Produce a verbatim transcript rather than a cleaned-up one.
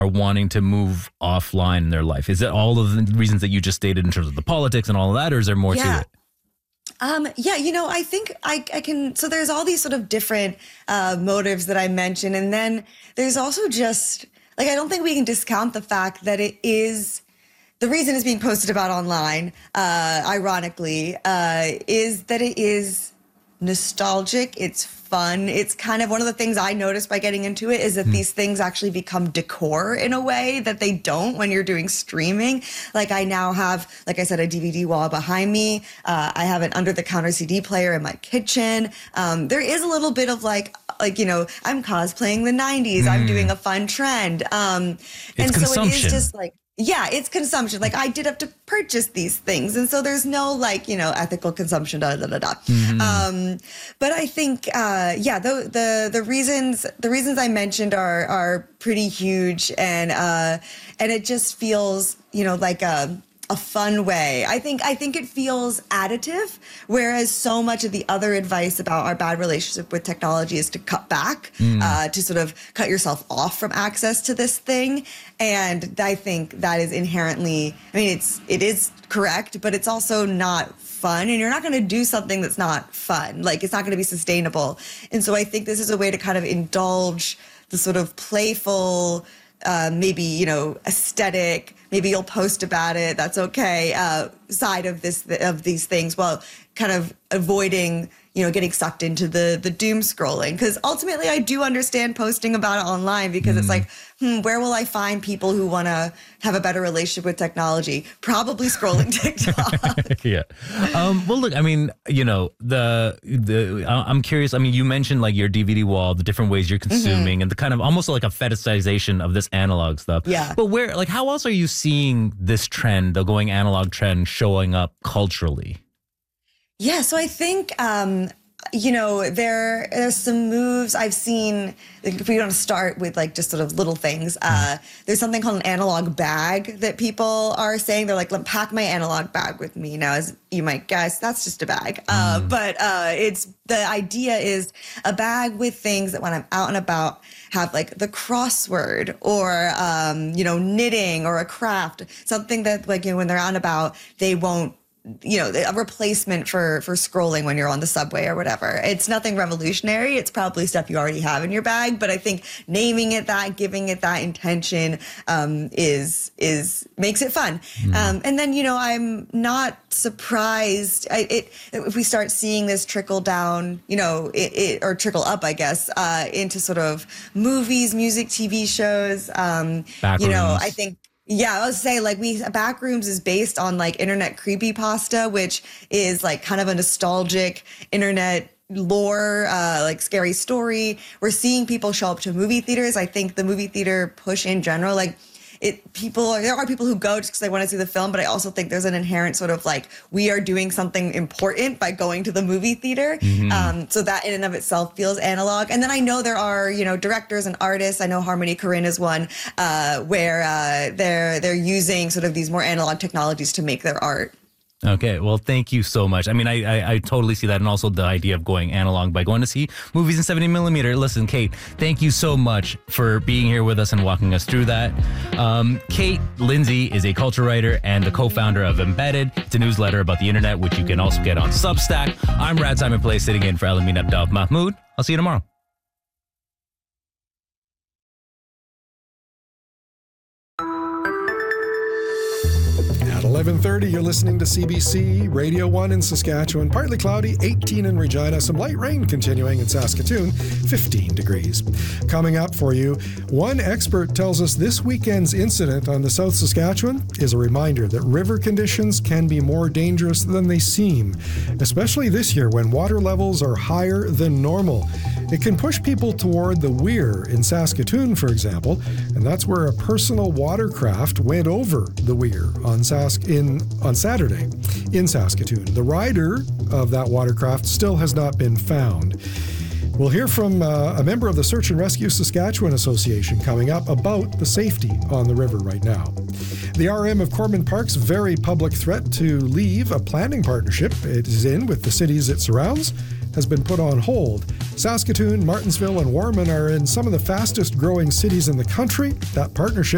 are wanting to move offline in their life? Is it all of the reasons that you just stated in terms of the politics and all of that, or is there more yeah. to it? Um, yeah, you know, I think I, I can, so there's all these sort of different uh, motives that I mentioned. And then there's also just, like, I don't think we can discount the fact that it is, the reason it's being posted about online, uh, ironically, uh, is that it is nostalgic. It's fun. It's kind of one of the things I noticed by getting into it is that mm. these things actually become decor in a way that they don't when you're doing streaming. Like I now have, like I said, a D V D wall behind me. Uh, I have an under the counter C D player in my kitchen. Um, there is a little bit of like, like, you know, I'm cosplaying the nineties. Mm. I'm doing a fun trend. Um, and so it is just like, yeah, it's consumption. Like I did have to purchase these things. And so there's no like, you know, ethical consumption, da, da, da, da. Mm-hmm. Um, but I think, uh, yeah, the, the, the reasons, the reasons I mentioned are, are pretty huge. And, uh, and it just feels, you know, like a, a fun way. I think, I think it feels additive, whereas so much of the other advice about our bad relationship with technology is to cut back, mm. uh, to sort of cut yourself off from access to this thing. And I think that is inherently, I mean, it's, it is correct, but it's also not fun. And you're not going to do something that's not fun. Like it's not going to be sustainable. And so I think this is a way to kind of indulge the sort of playful, uh, maybe, you know, aesthetic, maybe you'll post about it, that's okay, uh, side of this, of these things, while kind of avoiding, you know, getting sucked into the the doom scrolling. Because ultimately I do understand posting about it online because mm. it's like, hmm, where will I find people who want to have a better relationship with technology? Probably scrolling TikTok. yeah. Um, well, look, I mean, you know, the the I'm curious. I mean, you mentioned like your D V D wall, the different ways you're consuming, mm-hmm. and the kind of almost like a fetishization of this analog stuff. Yeah. But where, like, how else are you seeing this trend, the going analog trend, showing up culturally? Yeah, so I think, um, you know, there there's some moves I've seen. Like, if we want to start with like just sort of little things, uh, there's something called an analog bag that people are saying. They're like, pack my analog bag with me. Now, as you might guess, that's just a bag. Uh, mm. But uh, it's the idea is a bag with things that when I'm out and about have like the crossword or, um, you know, knitting or a craft, something that like, you know, when they're out and about, they won't, you know, a replacement for, for scrolling when you're on the subway or whatever. It's nothing revolutionary. It's probably stuff you already have in your bag, but I think naming it that, giving it that intention, um, is, is, makes it fun. Mm. Um, and then, you know, I'm not surprised. I, it, if we start seeing this trickle down, you know, it, it or trickle up, I guess, uh, into sort of movies, music, T V shows, um, you know, I think, yeah, I was say like we Backrooms is based on like internet creepypasta, which is like kind of a nostalgic internet lore, uh, like scary story. We're seeing people show up to movie theaters. I think the movie theater push in general, like it, people, there are people who go just because they want to see the film, but I also think there's an inherent sort of like, we are doing something important by going to the movie theater. Mm-hmm. Um, so that in and of itself feels analog. And then I know there are, you know, directors and artists. I know Harmony Korine is one, uh, where, uh, they're, they're using sort of these more analog technologies to make their art. Okay, well, thank you so much. I mean, I, I I totally see that, and also the idea of going analog by going to see movies in seventy millimeter. Listen, Kate, thank you so much for being here with us and walking us through that. Um, Kate Lindsay is a culture writer and the co-founder of Embedded. It's a newsletter about the internet, which you can also get on Substack. I'm Rad Simon Play, sitting in for Elamin Abdel Mahmoud. I'll see you tomorrow. eleven thirty, you're listening to C B C Radio one in Saskatchewan. Partly cloudy, eighteen in Regina. Some light rain continuing in Saskatoon, fifteen degrees. Coming up for you, one expert tells us this weekend's incident on the South Saskatchewan is a reminder that river conditions can be more dangerous than they seem, especially this year when water levels are higher than normal. It can push people toward the weir in Saskatoon, for example, and that's where a personal watercraft went over the weir on Sask in on Saturday in Saskatoon. The rider of that watercraft still has not been found. We'll hear from uh, a member of the Search and Rescue Saskatchewan Association coming up about the safety on the river right now. The R M of Corman Park's very public threat to leave a planning partnership it is in with the cities it surrounds has been put on hold. Saskatoon, Martensville, and Warman are in some of the fastest growing cities in the country. That partnership